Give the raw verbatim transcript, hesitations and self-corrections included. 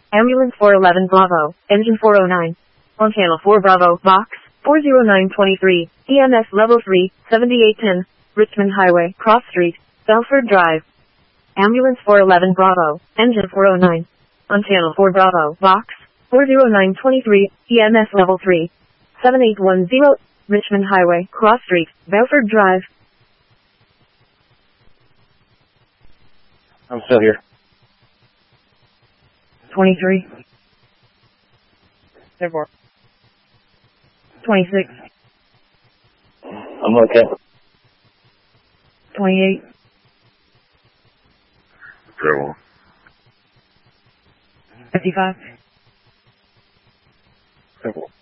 Ambulance four eleven Bravo, engine four oh nine. On channel four Bravo, box, four oh nine twenty-three, E M S level three, seventy-eight ten, Richmond Highway, Cross Street, Belford Drive. Ambulance four eleven Bravo, engine four oh nine. On channel four Bravo, box, four oh nine twenty-three, E M S level three, seventy-eight ten, Richmond Highway, Cross Street, Belford Drive. I'm still here. twenty-three. Therefore. twenty-six. I'm okay. twenty-eight. Very well. fifty-five. Very well.